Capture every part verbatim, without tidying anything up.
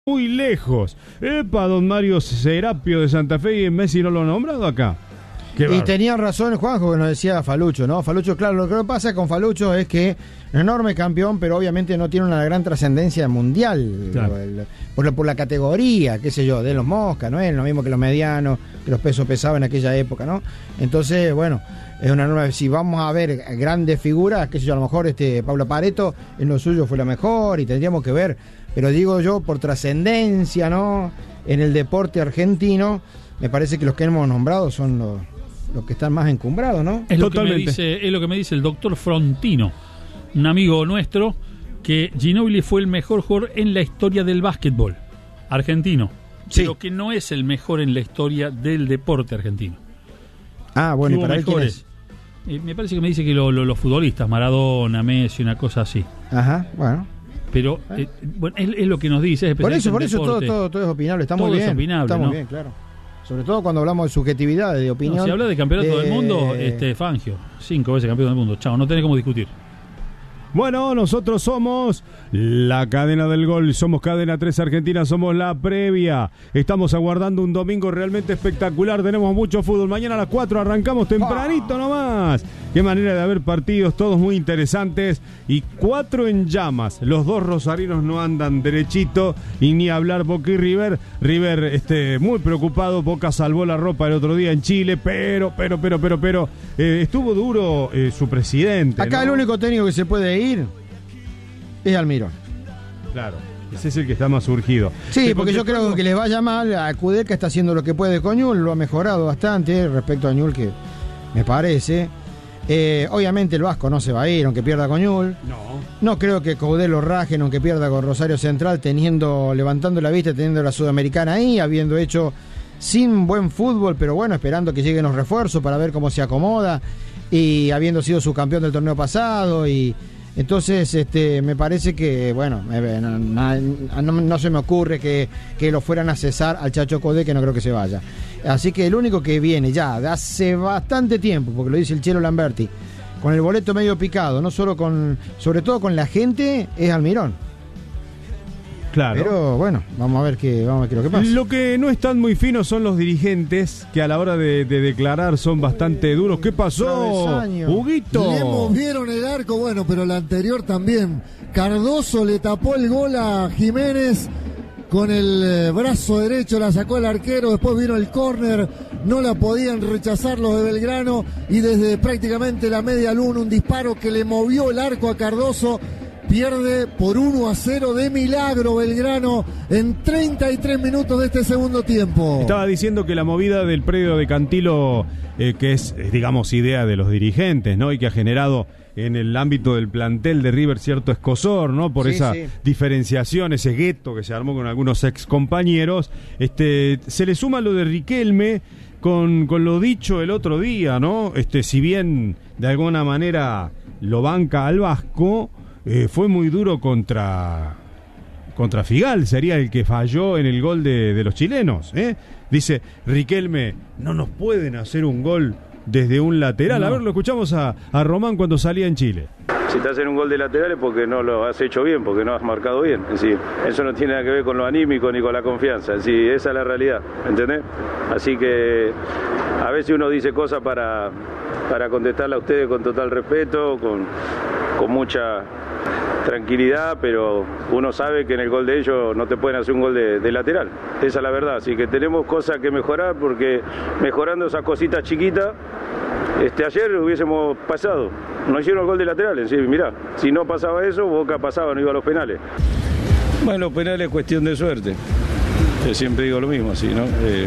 muy lejos. Epa, don Mario Serapio de Santa Fe, y Messi no lo ha nombrado acá. Qué y barro. Tenía razón Juanjo que nos decía Falucho, ¿no? Falucho, claro, lo que pasa con Falucho es que enorme campeón, pero obviamente no tiene una gran trascendencia mundial, claro. el, por, por la categoría, qué sé yo, de los Moscas, ¿no es lo mismo que los medianos, que los pesos pesados en aquella época, ¿no? Entonces, bueno, es una enorme, si vamos a ver grandes figuras, qué sé yo, a lo mejor este Pablo Pareto en lo suyo fue la mejor y tendríamos que ver, pero digo yo, por trascendencia, ¿no? En el deporte argentino, me parece que los que hemos nombrado son los, los que están más encumbrados, ¿no? Es lo, que me dice, es lo que me dice el doctor Frontino, un amigo nuestro, que Ginóbili fue el mejor jugador en la historia del básquetbol argentino, sí. Pero que no es el mejor en la historia del deporte argentino. Ah, bueno, ¿y para él quién es? Eh, me parece que me dice que lo, lo, los futbolistas, Maradona, Messi, una cosa así. Ajá, bueno. Pero eh, bueno, es, es lo que nos dice. Es por eso, por eso todo, todo, todo es opinable. Está todo muy bien. Es opinable, está muy ¿no? bien, claro. Sobre todo cuando hablamos de subjetividad, de opinión. No, si habla de campeonato de... del mundo, este Fangio, cinco veces campeón del mundo. Chao, no tenés cómo discutir. Bueno, nosotros somos la cadena del gol, somos Cadena tres Argentina, somos la previa. Estamos aguardando un domingo realmente espectacular, tenemos mucho fútbol. Mañana a las cuatro arrancamos tempranito nomás. Qué manera de haber partidos, todos muy interesantes. Y cuatro en llamas. Los dos rosarinos no andan derechito. Y ni hablar Boca y River. River este, muy preocupado, Boca salvó la ropa el otro día en Chile. Pero, pero, pero, pero, pero eh, estuvo duro eh, su presidente. Acá, ¿no? El único técnico que se puede ir es Almirón. Claro, ese es el que está más surgido. Sí, sí, porque yo creo que, que les vaya mal. A Kudelka está haciendo lo que puede con Ñul, lo ha mejorado bastante respecto a Ñul, que me parece. Eh, obviamente el Vasco no se va a ir, aunque pierda con Ñul. No. No creo que Coudet lo rajen, aunque pierda con Rosario Central, teniendo, levantando la vista, teniendo la Sudamericana ahí, habiendo hecho sin buen fútbol, pero bueno, esperando que lleguen los refuerzos para ver cómo se acomoda, y habiendo sido subcampeón del torneo pasado, y entonces este me parece que, bueno, no, no, no, no se me ocurre que, que lo fueran a cesar al Chacho Coudet, que no creo que se vaya. Así que el único que viene ya de hace bastante tiempo, porque lo dice el Chelo Lamberti, con el boleto medio picado, no solo con, sobre todo con la gente, es Almirón. Claro. Pero bueno, vamos a ver qué, vamos a ver qué es lo que pasa. Lo que no están muy finos son los dirigentes, que a la hora de, de declarar son bastante duros. ¿Qué pasó, Huguito? Le movieron el arco, bueno, pero la anterior también. Cardoso le tapó el gol a Jiménez con el brazo derecho, la sacó el arquero, después vino el córner, no la podían rechazar los de Belgrano, y desde prácticamente la media luna un disparo que le movió el arco a Cardoso. Pierde por uno a cero de milagro Belgrano en treinta y tres minutos de este segundo tiempo. Estaba diciendo que la movida del predio de Cantilo, eh, que es, digamos, idea de los dirigentes, ¿no? Y que ha generado en el ámbito del plantel de River cierto escozor, ¿no? Por sí, esa sí. diferenciación, ese gueto que se armó con algunos ex compañeros. Este, se le suma lo de Riquelme con, con lo dicho el otro día, ¿no? Este, si bien de alguna manera lo banca al Vasco, Eh, fue muy duro contra contra Figal, sería el que falló en el gol de, de los chilenos, ¿eh? Dice Riquelme, no nos pueden hacer un gol desde un lateral. No. A ver, lo escuchamos a, a Román cuando salía en Chile. Si te hacen un gol de lateral es porque no lo has hecho bien, porque no has marcado bien. Es decir, eso no tiene nada que ver con lo anímico ni con la confianza. Es decir, esa es la realidad, ¿entendés? Así que a veces uno dice cosas para, para contestarle a ustedes con total respeto, con, con mucha tranquilidad, pero uno sabe que en el gol de ellos no te pueden hacer un gol de, de lateral. Esa es la verdad. Así que tenemos cosas que mejorar, porque mejorando esas cositas chiquitas, Este, ayer hubiésemos pasado, no hicieron el gol de lateral, es decir, mirá, si no pasaba eso, Boca pasaba, no iba a los penales. Bueno, los penales es cuestión de suerte, yo siempre digo lo mismo, así, ¿no? Eh,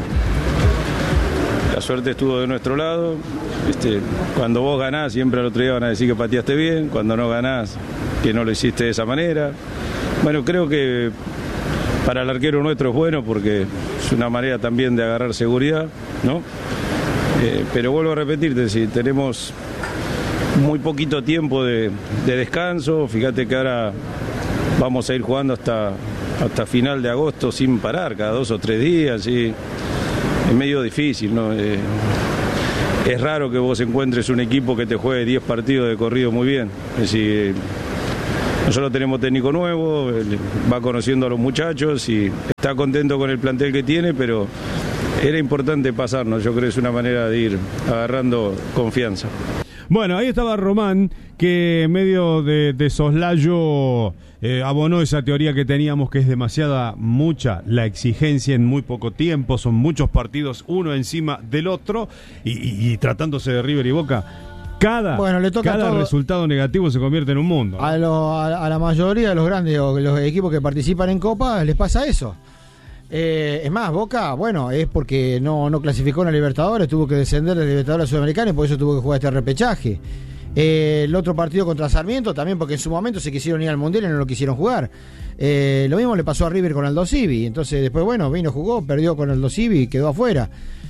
la suerte estuvo de nuestro lado, este, cuando vos ganás siempre al otro día van a decir que pateaste bien, cuando no ganás que no lo hiciste de esa manera. Bueno, creo que para el arquero nuestro es bueno porque es una manera también de agarrar seguridad, ¿no? Eh, pero vuelvo a repetirte, si tenemos muy poquito tiempo de, de descanso, fíjate que ahora vamos a ir jugando hasta, hasta final de agosto sin parar, cada dos o tres días, y es medio difícil, ¿no? Eh, es raro que vos encuentres un equipo que te juegue diez partidos de corrido muy bien, es decir, Nosotros tenemos técnico nuevo, va conociendo a los muchachos y está contento con el plantel que tiene, pero era importante pasarnos. Yo creo que es una manera de ir agarrando confianza. Bueno, ahí estaba Román, que en medio de, de soslayo eh, abonó esa teoría que teníamos, que es demasiada, mucha la exigencia en muy poco tiempo, son muchos partidos uno encima del otro, y, y, y tratándose de River y Boca, cada, bueno, le toca cada todo, resultado negativo se convierte en un mundo. A, lo, a, a la mayoría de los grandes o los equipos que participan en Copa les pasa eso. Eh, es más, Boca, bueno, es porque no, no clasificó en la Libertadores, tuvo que descender de la Libertadores Sudamericana y por eso tuvo que jugar este repechaje. Eh, el otro partido contra Sarmiento también porque en su momento se quisieron ir al Mundial y no lo quisieron jugar. Eh, lo mismo le pasó a River con Aldo Civi, entonces después, bueno, vino, jugó, perdió con Aldo Civi y quedó afuera.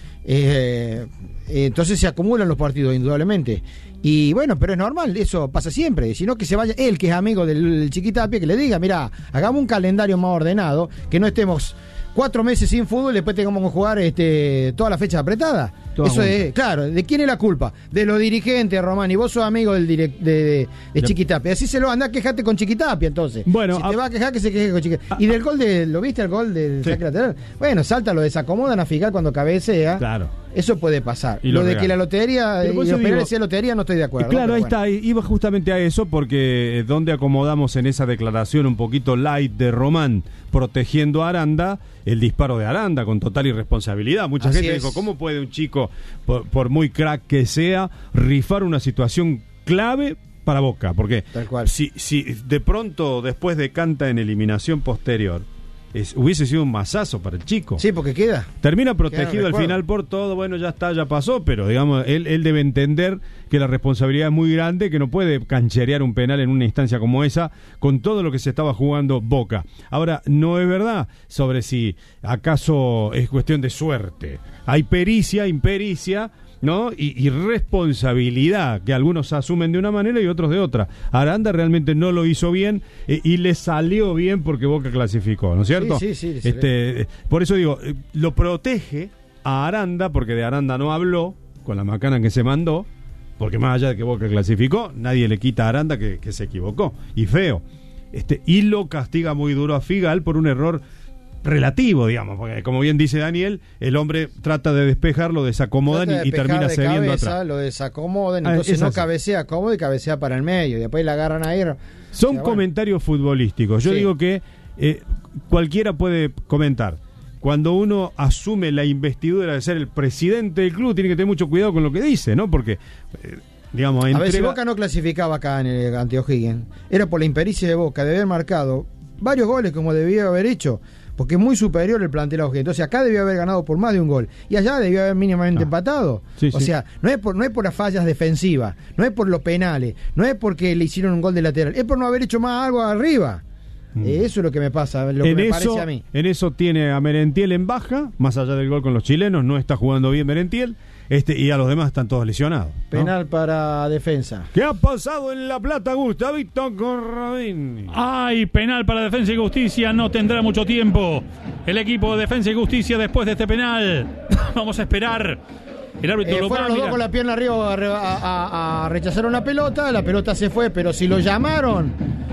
Eh, entonces se acumulan los partidos, indudablemente. Y bueno, pero es normal, eso pasa siempre. Sino que se vaya él, que es amigo del, del Chiquitapia, que le diga, mira, hagamos un calendario más ordenado, que no estemos cuatro meses sin fútbol y después tengamos que jugar este, toda la fecha apretada. Todo Eso es, claro, ¿de quién es la culpa? De los dirigentes, Román, y vos sos amigo del direct, de, de, de Chiquitapia. Así se lo anda a quejarte con Chiquitapia, entonces. Bueno, si te a... va a quejar, que se queje con Chiquitapia. Y del gol de, ¿lo viste el gol del sí. saque lateral? Bueno, salta, lo desacomodan a fijar cuando cabecea. Claro. Eso puede pasar. Y lo, lo de regala. que la lotería, y los penales decía lotería, no estoy de acuerdo. Claro, ¿no? ahí bueno. está, iba justamente a eso, porque eh, donde acomodamos en esa declaración un poquito light de Román protegiendo a Aranda, el disparo de Aranda con total irresponsabilidad. Mucha Así gente es. dijo, ¿cómo puede un chico, por, por muy crack que sea, rifar una situación clave para Boca? Porque Tal cual. Si, si de pronto, después de Canta en eliminación posterior, Es, hubiese sido un mazazo para el chico. Sí, porque queda. Termina protegido Queda, al recuerdo. final por todo, bueno, ya está, ya pasó, pero digamos, él, él debe entender que la responsabilidad es muy grande, que no puede cancherear un penal en una instancia como esa, con todo lo que se estaba jugando Boca. Ahora, no es verdad sobre si acaso es cuestión de suerte. Hay pericia, impericia, ¿no? Y, y responsabilidad que algunos asumen de una manera y otros de otra. Aranda realmente no lo hizo bien eh, y le salió bien porque Boca clasificó, ¿no es cierto? Sí, sí, sí. Este, por eso digo, eh, lo protege a Aranda, porque de Aranda no habló con la macana que se mandó, porque más allá de que Boca clasificó, nadie le quita a Aranda que, que se equivocó, y feo. Este, y lo castiga muy duro a Figal por un error relativo, digamos, porque como bien dice Daniel, el hombre trata de despejar, lo desacomodan de y, y termina de cediendo cabeza, atrás. Lo desacomodan, Ah, entonces no así. cabecea cómodo y cabecea para el medio, y después la agarran ahí. Son o sea, bueno. comentarios futbolísticos. Yo Sí. digo que eh, cualquiera puede comentar. Cuando uno asume la investidura de ser el presidente del club, tiene que tener mucho cuidado con lo que dice, ¿no? Porque, eh, digamos, A ver, si entrega... Boca no clasificaba acá en el ante O'Higgins, era por la impericia de Boca de haber marcado varios goles como debía haber hecho, porque es muy superior el plantel a O'Higgins. Entonces acá debió haber ganado por más de un gol y allá debió haber mínimamente Ah. empatado. Sí, o sí. sea, no es por no es por las fallas defensivas, no es por los penales, no es porque le hicieron un gol de lateral, es por no haber hecho más algo arriba. Mm. Eh, eso es lo que me pasa, lo que en me eso, parece a mí. en eso tiene a Merentiel en baja, más allá del gol con los chilenos, no está jugando bien Merentiel, este, y a los demás están todos lesionados, ¿no? Penal para defensa. ¿Qué ha pasado en La Plata, Gustavito Corradini? Ay, penal para Defensa y Justicia, no tendrá mucho tiempo el equipo de Defensa y Justicia después de este penal. Vamos a esperar. El árbitro Eh, lo va fueron a los dos mirar. con la pierna arriba a, a- a- a rechazar una pelota, la pelota se fue, pero si lo llamaron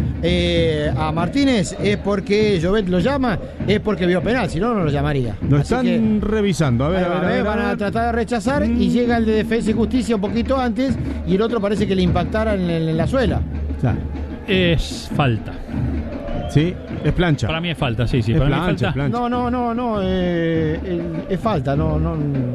eh, a Martínez es porque Llobet lo llama, es porque vio penal, si no, no lo llamaría. Lo Así están que, revisando, a ver, a ver, a ver, van a a ver. tratar de rechazar y llega el de Defensa y Justicia un poquito antes y el otro parece que le impactara en, en la suela. Claro. Es falta. Sí, es plancha. Para mí es falta, sí, sí. Es Para mí plancha, es falta. es plancha. No, no, no, no, eh, eh, es falta, no, no.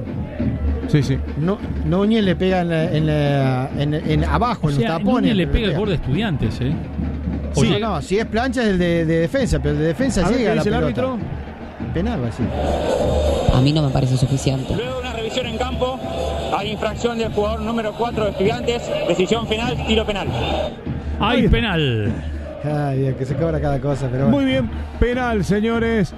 Sí, sí. No, Núñez le pega en, la- en, la- en, en abajo, O en sea, los tapones. Núñez le pero pega el borde de Estudiantes, ¿eh? O Sí, llega- no, si es plancha es el de, de defensa, pero el de defensa A ver, llega ¿qué a la dice el pelota. árbitro? Penal, va a decir. A mí no me parece suficiente. Luego de una revisión en campo, hay infracción del jugador número cuatro de Estudiantes, decisión final, tiro penal. Hay penal. Ay, Dios, que se cobra cada cosa, pero bueno. Muy bien, penal, señores,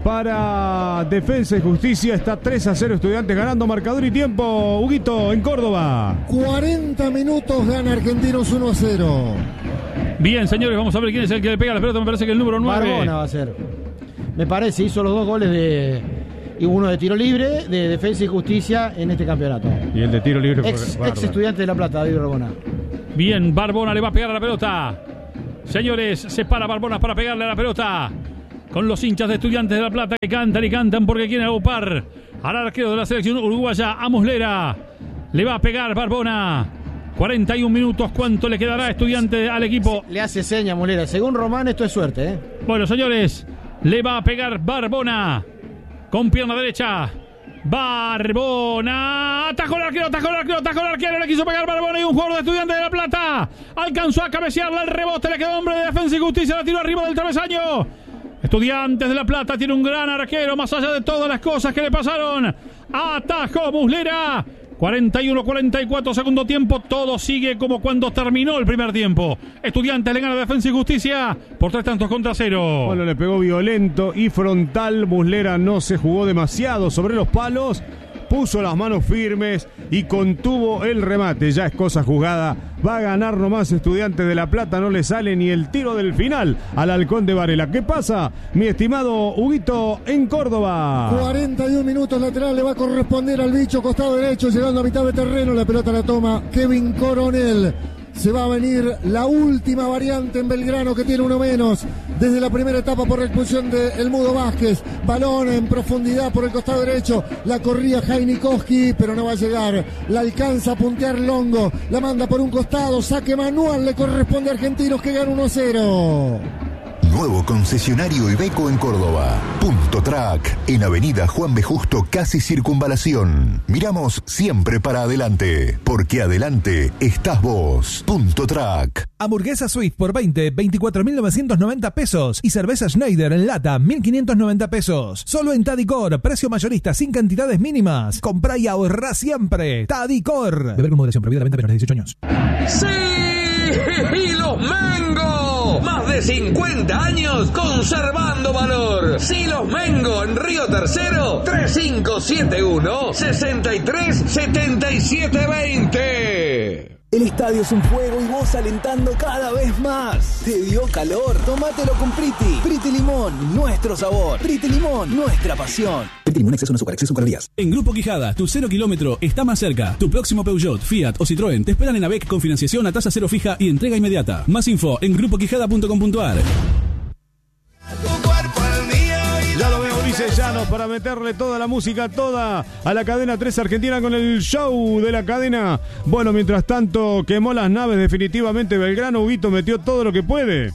para Defensa y Justicia. Está tres a cero Estudiantes ganando marcador y tiempo. Huguito, en Córdoba. cuarenta minutos gana Argentinos uno a cero. Bien, señores, vamos a ver quién es el que le pega la pelota. Me parece que el número nueve. Barbona va a ser. Me parece, hizo los dos goles de. Y uno de tiro libre de Defensa y Justicia en este campeonato. Y el de tiro libre fue Ex, bárbaro. ex estudiante de La Plata, David Barbona. Bien, Barbona le va a pegar a la pelota. Señores, se para Barbona para pegarle a la pelota. Con los hinchas de Estudiantes de La Plata que cantan y cantan porque quieren agrupar al arquero de la selección uruguaya, a Muslera. Le va a pegar Barbona. cuarenta y un minutos. ¿Cuánto le quedará a Estudiantes al equipo? Le hace seña Muslera. Según Román, esto es suerte, ¿eh? Bueno, señores, le va a pegar Barbona. Con pierna derecha. Barbona. Atajó el arquero, atajó el arquero, atajó el arquero. Le quiso pegar Barbona y un jugador de Estudiantes de La Plata alcanzó a cabecearla. El rebote le quedó hombre de Defensa y Justicia. La tiró arriba del travesaño. Estudiantes de La Plata tiene un gran arquero, más allá de todas las cosas que le pasaron. Atajó Muslera. cuarenta y uno cuarenta y cuatro, segundo tiempo. Todo sigue como cuando terminó el primer tiempo. Estudiantes le gana a Defensa y Justicia por tres tantos contra cero. Bueno, le pegó violento y frontal. Muslera no se jugó demasiado sobre los palos. Puso las manos firmes y contuvo el remate. Ya es cosa jugada. Va a ganar nomás Estudiantes de La Plata. No le sale ni el tiro del final al Halcón de Varela. ¿Qué pasa, mi estimado Huguito, en Córdoba? cuarenta y un minutos, lateral le va a corresponder al bicho, costado derecho, llegando a mitad de terreno. La pelota la toma Kevin Coronel. Se va a venir la última variante en Belgrano, que tiene uno menos desde la primera etapa por la expulsión de El Mudo Vázquez. Balón en profundidad por el costado derecho. La corría Jainikowski, pero no va a llegar. La alcanza a puntear Longo. La manda por un costado. Saque manual le corresponde a Argentinos, que gana uno a cero. Nuevo concesionario Iveco en Córdoba. Punto Track, en Avenida Juan B. Justo, casi Circunvalación. Miramos siempre para adelante, porque adelante estás vos. Punto Track. Hamburguesa Swift por veinte, veinticuatro mil novecientos noventa pesos. Y cerveza Schneider en lata, mil quinientos noventa pesos. Solo en Tadicor, precio mayorista sin cantidades mínimas. Comprá y ahorrá siempre. Tadicor. Beber con moderación, prohibida la venta menores de dieciocho años. ¡Sí! ¡Y los Mengo! Más de cincuenta años conservando valor. Silos Mengo en Río Tercero, tres cinco siete uno, seis tres siete siete dos cero. El estadio es un fuego y vos alentando cada vez más. ¿Te dio calor? Tómatelo con Priti. Priti Limón, nuestro sabor. Priti Limón, nuestra pasión. Priti Limón, exceso en azúcar, exceso en calorías. En Grupo Quijada, tu cero kilómetro está más cerca. Tu próximo Peugeot, Fiat o Citroën te esperan en AVEC con financiación a tasa cero fija y entrega inmediata. Más info en grupo quijada punto com punto a r. Ya lo veo, Ulises Llanos, para meterle toda la música, toda a la cadena tres Argentina con el show de la cadena. Bueno, mientras tanto, quemó las naves definitivamente Belgrano. Huguito metió todo lo que puede.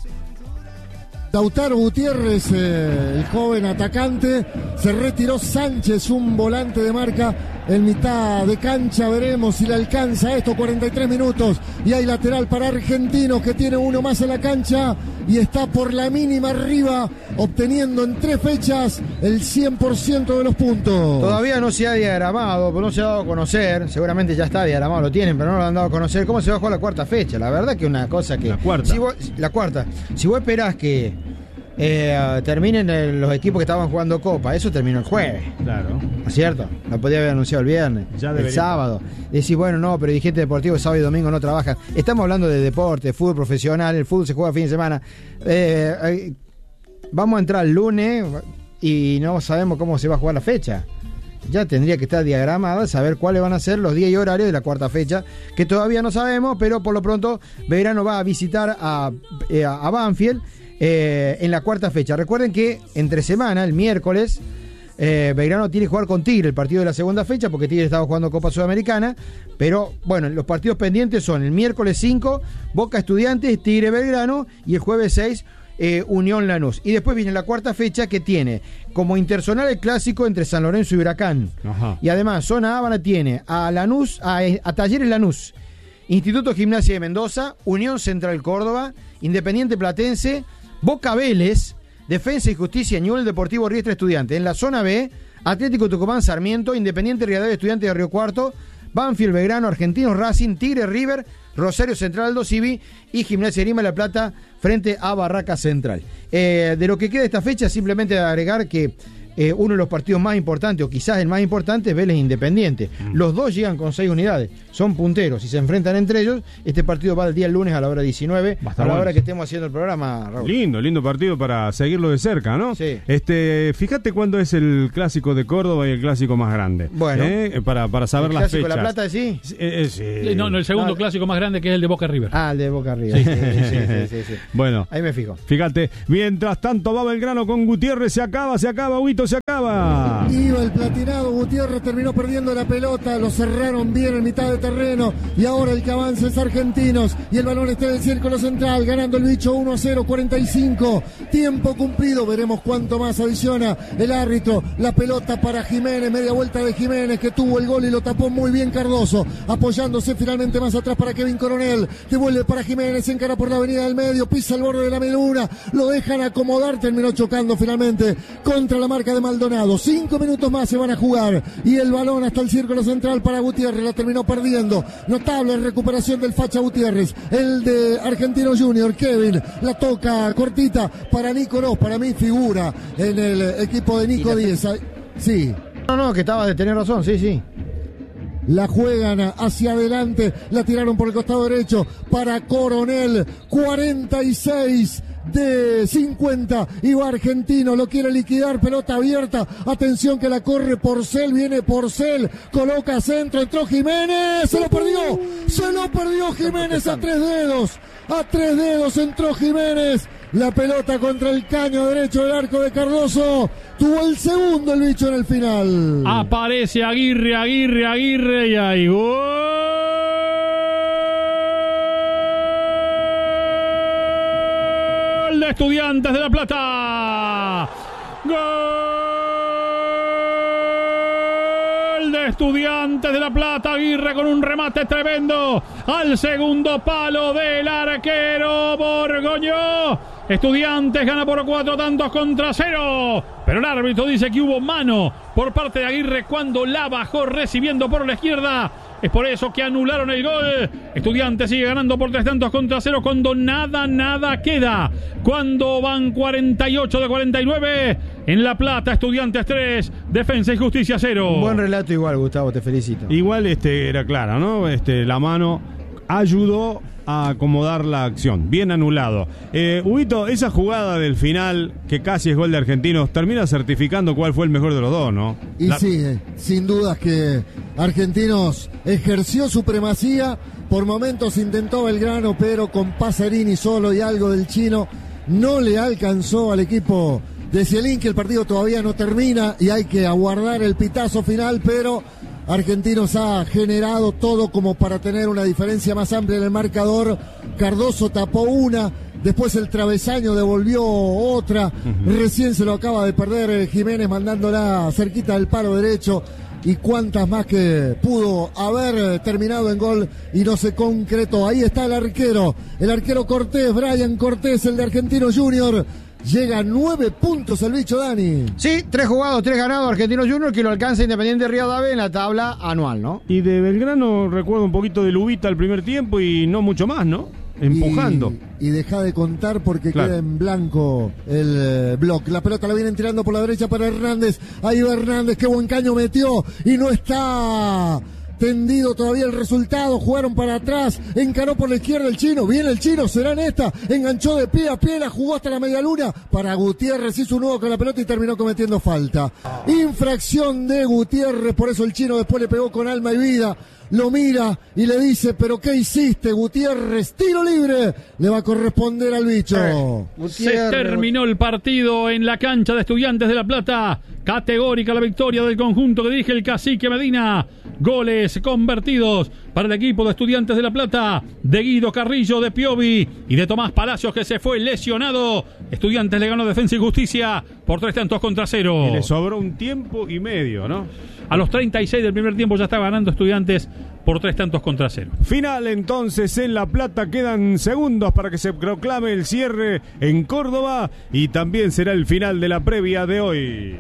Lautaro Gutiérrez, eh, el joven atacante, se retiró Sánchez, un volante de marca en mitad de cancha. Veremos si le alcanza esto. Cuarenta y tres minutos y hay lateral para Argentinos, que tiene uno más en la cancha y está por la mínima arriba, obteniendo en tres fechas el cien por ciento de los puntos. Todavía no se ha diagramado, no se ha dado a conocer. Seguramente ya está diagramado, lo tienen, pero no lo han dado a conocer. ¿Cómo se va a jugar la cuarta fecha? La verdad que una cosa que... La cuarta. Si vos, la cuarta. Si vos esperás que eh, terminen el, los equipos que estaban jugando Copa, eso terminó el jueves. Claro. ¿No es cierto? Lo podía haber anunciado el viernes, ya el sábado. Decís, bueno, no, pero dirigente deportivo sábado y domingo no trabajan. Estamos hablando de deporte, de fútbol profesional. El fútbol se juega fin de semana. Eh, eh, vamos a entrar el lunes y no sabemos cómo se va a jugar la fecha. Ya tendría que estar diagramada, saber cuáles van a ser los días y horarios de la cuarta fecha, que todavía no sabemos, pero por lo pronto Belgrano va a visitar a, eh, a Banfield eh, en la cuarta fecha. Recuerden que entre semana, el miércoles, eh, Belgrano tiene que jugar con Tigre el partido de la segunda fecha, porque Tigre estaba jugando Copa Sudamericana, pero bueno, los partidos pendientes son el miércoles cinco, Boca Estudiantes, Tigre Belgrano, y el jueves seis, Eh, Unión Lanús. Y después viene la cuarta fecha, que tiene como interzonal el clásico entre San Lorenzo y Huracán. Ajá. Y además zona Habana tiene a Lanús, a, a Talleres Lanús, Instituto Gimnasia de Mendoza, Unión Central Córdoba, Independiente Platense, Boca Vélez, Defensa y Justicia, Newell's Deportivo Riestra Estudiante. En la zona B, Atlético Tucumán Sarmiento, Independiente Rivadavia Estudiante de Río Cuarto, Banfield Belgrano, Argentinos Racing, Tigre River, Rosario Central Aldo Civi y Gimnasia Grima de La Plata frente a Barraca Central. Eh, de lo que queda de esta fecha, simplemente agregar que eh, uno de los partidos más importantes, o quizás el más importante, es Vélez Independiente. Mm. Los dos llegan con seis unidades, son punteros y se enfrentan entre ellos. Este partido va el día lunes a la hora diecinueve, a la bueno. hora que estemos haciendo el programa, Raúl. Lindo, lindo partido para seguirlo de cerca, ¿no? Sí. Este, fíjate cuándo es el clásico de Córdoba y el clásico más grande. Bueno. ¿Eh? Para, para saber las fechas. ¿El clásico de La Plata, sí? Eh, eh, sí. No, no, el segundo no. clásico más grande, que es el de Boca River. Ah, el de Boca River. Sí, sí, sí, sí, sí, sí. Bueno. Ahí me fijo. Fíjate, mientras tanto va Belgrano con Gutiérrez, se acaba, se acaba, Huito, se acaba. Iba el platinado, Gutiérrez terminó perdiendo la pelota, lo cerraron bien en mitad de terreno y ahora el que avanza es Argentinos y el balón está en el círculo central, ganando el bicho uno a cero, cuarenta y cinco, tiempo cumplido, veremos cuánto más adiciona el árbitro. La pelota para Jiménez, media vuelta de Jiménez que tuvo el gol y lo tapó muy bien Cardoso, apoyándose finalmente más atrás para Kevin Coronel, devuelve para Jiménez, se encara por la avenida del medio, pisa el borde de la meluna, lo dejan acomodar, terminó chocando finalmente contra la marca de Maldonado. Cinco minutos más se van a jugar y el balón hasta el círculo central para Gutiérrez, la terminó perdiendo. Notable recuperación del Facha Gutiérrez, el de Argentino Junior. Kevin la toca cortita para Nico Ross, para mí figura en el equipo de Nico Díez. Sí. No, no, que estaba de tener razón, sí, sí. La juegan hacia adelante, la tiraron por el costado derecho para Coronel, cuarenta y seis de cincuenta, y va Argentino, lo quiere liquidar, pelota abierta, atención que la corre Porcel, viene Porcel, coloca centro, entró Jiménez, se lo perdió, se lo perdió Jiménez a tres dedos, a tres dedos entró Jiménez, la pelota contra el caño derecho del arco de Cardoso, tuvo el segundo el bicho en el final. Aparece Aguirre, Aguirre, Aguirre y ahí gol. De Estudiantes de La Plata. Gol de Estudiantes de La Plata. Aguirre con un remate tremendo al segundo palo del arquero Borgoño. Estudiantes gana por cuatro tantos contra cero, pero el árbitro dice que hubo mano por parte de Aguirre cuando la bajó recibiendo por la izquierda. Es por eso que anularon el gol. Estudiantes sigue ganando por tres tantos contra cero cuando nada, nada queda. Cuando van cuarenta y ocho de cuarenta y nueve. En La Plata, Estudiantes tres, Defensa y Justicia cero. Un buen relato igual, Gustavo, te felicito. Igual este era clara, ¿no? Este, la mano ayudó a acomodar la acción. Bien anulado. Eh, Huito, esa jugada del final, que casi es gol de Argentinos, termina certificando cuál fue el mejor de los dos, ¿no? Y la... sí, eh, sin dudas que Argentinos ejerció supremacía, por momentos intentó Belgrano, pero con Pacerini solo y algo del chino, no le alcanzó al equipo de Cielín, que el partido todavía no termina y hay que aguardar el pitazo final, pero Argentinos ha generado todo como para tener una diferencia más amplia en el marcador. Cardoso tapó una, después el travesaño devolvió otra, uh-huh. Recién se lo acaba de perder Jiménez mandándola cerquita del palo derecho, y cuantas más que pudo haber terminado en gol y no se concretó. Ahí está el arquero, el arquero Cortés, Brian Cortés, el de Argentino Junior. Llega a nueve puntos el bicho, Dani. Sí, tres jugados, tres ganados, Argentino Junior, que lo alcanza Independiente Rivadavia en la tabla anual, ¿no? Y de Belgrano recuerdo un poquito de Lubita al primer tiempo y no mucho más, ¿no? Empujando. Y, y deja de contar porque claro, queda en blanco el eh, bloque. La pelota la vienen tirando por la derecha para Hernández. Ahí va Hernández, qué buen caño metió y no está tendido todavía el resultado, jugaron para atrás, encaró por la izquierda el chino, viene el chino, será en esta, enganchó de pie a pie, la jugó hasta la media luna, para Gutiérrez, hizo un nuevo con la pelota y terminó cometiendo falta. Infracción de Gutiérrez, por eso el chino después le pegó con alma y vida, lo mira y le dice, pero ¿qué hiciste, Gutiérrez? Tiro libre, le va a corresponder al bicho. Eh, Se terminó el partido en la cancha de Estudiantes de La Plata, categórica la victoria del conjunto que dirige el Cacique Medina. Goles convertidos para el equipo de Estudiantes de La Plata, de Guido Carrillo, de Piovi y de Tomás Palacios, que se fue lesionado. Estudiantes le ganó Defensa y Justicia por tres tantos contra cero. Y le sobró un tiempo y medio, ¿no? A los treinta y seis del primer tiempo ya está ganando Estudiantes por tres tantos contra cero. Final entonces en La Plata, quedan segundos para que se proclame el cierre en Córdoba y también será el final de la previa de hoy.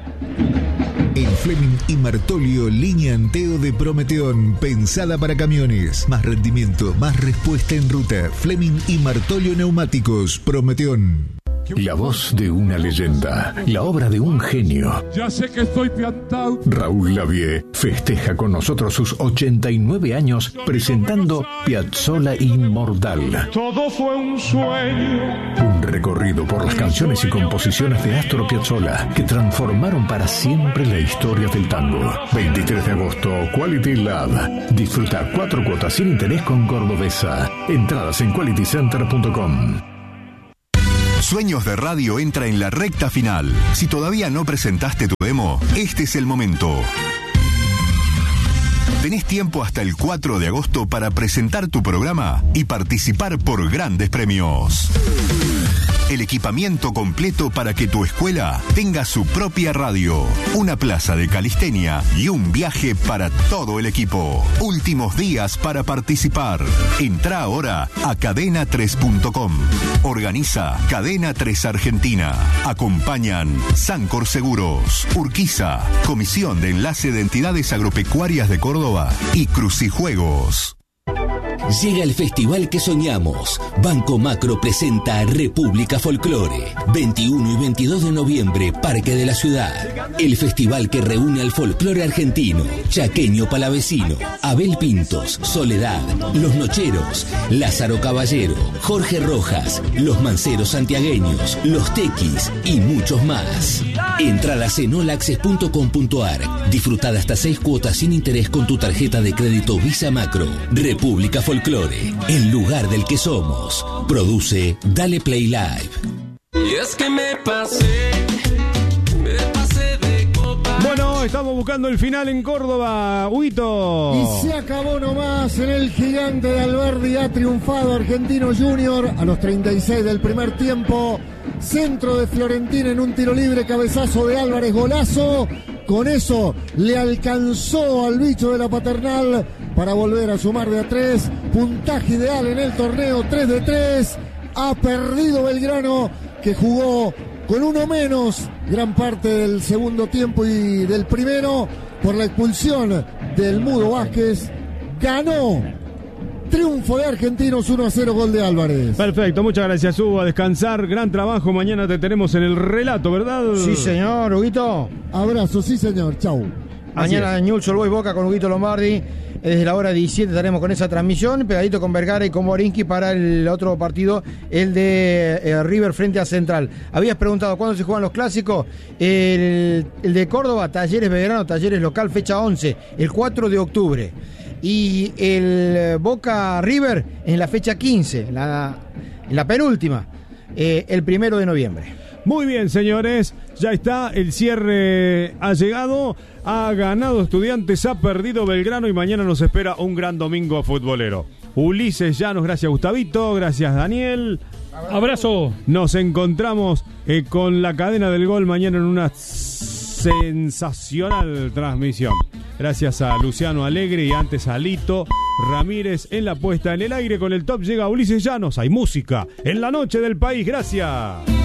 En Fleming y Martolio, línea Anteo de Prometeón, pensada para camiones. Más rendimiento, más respuesta en ruta. Fleming y Martolio Neumáticos, Prometeón. La voz de una leyenda, la obra de un genio. Ya sé que estoy piantado. Raúl Lavie festeja con nosotros sus ochenta y nueve años presentando Piazzolla Inmortal. Todo fue un sueño. Un recorrido por las canciones y composiciones de Astor Piazzolla que transformaron para siempre la historia del tango. veintitrés de agosto, Quality Lab. Disfruta cuatro cuotas sin interés con Cordobesa. Entradas en quality center punto com. Sueños de Radio entra en la recta final. Si todavía no presentaste tu demo, este es el momento. Tenés tiempo hasta el cuatro de agosto para presentar tu programa y participar por grandes premios. El equipamiento completo para que tu escuela tenga su propia radio, una plaza de calistenia y un viaje para todo el equipo. Últimos días para participar. Entrá ahora a cadena tres punto com. Organiza Cadena tres Argentina. Acompañan Sancor Seguros, Urquiza, Comisión de Enlace de Entidades Agropecuarias de Córdoba y Crucijuegos. Llega el festival que soñamos. Banco Macro presenta República Folclore. veintiuno y veintidós de noviembre, Parque de la Ciudad. El festival que reúne al folclore argentino, chaqueño palavecino, Abel Pintos, Soledad, Los Nocheros, Lázaro Caballero, Jorge Rojas, Los Manceros Santiagueños, Los Tequis y muchos más. Entradas en all access punto com punto a r. Disfrutad hasta seis cuotas sin interés con tu tarjeta de crédito Visa Macro. República Folclore, el lugar del que somos. Produce Dale Play Live. Y es que me pasé, me pasé de copa. Bueno, estamos buscando el final en Córdoba, Huito. Y se acabó nomás en el Gigante de Alberdi. Ha triunfado Argentino Junior a los treinta y seis del primer tiempo. Centro de Fiorentina en un tiro libre, cabezazo de Álvarez, golazo. Con eso le alcanzó al bicho de la Paternal para volver a sumar de a tres. Puntaje ideal en el torneo, tres de tres. Ha perdido Belgrano, que jugó con uno menos gran parte del segundo tiempo y del primero por la expulsión del Mudo Vázquez. Ganó. Triunfo de Argentinos, uno a cero, gol de Álvarez. Perfecto, muchas gracias, Hugo. A descansar, gran trabajo. Mañana te tenemos en el relato, ¿verdad? Sí, señor, Huguito. Abrazo, sí, señor. Chau. Mañana en Newell's Old Boys Boca con Huguito Lombardi. Desde la hora diecisiete estaremos con esa transmisión, pegadito con Vergara y con Borinsky para el otro partido, el de eh, River frente a Central. Habías preguntado cuándo se juegan los clásicos. El, el de Córdoba, Talleres Belgrano, Talleres local, fecha once, el cuatro de octubre. Y el Boca River en la fecha quince, en la, en la penúltima, eh, el primero de noviembre. Muy bien, señores, ya está, el cierre ha llegado, ha ganado Estudiantes, ha perdido Belgrano y mañana nos espera un gran domingo futbolero. Ulises Llanos, gracias Gustavito, gracias Daniel. Abrazo. Nos encontramos eh, con la cadena del gol mañana en una sensacional transmisión. Gracias a Luciano Alegre y antes a Lito Ramírez en la puesta en el aire. Con el top llega Ulises Llanos. Hay música en la noche del país. Gracias.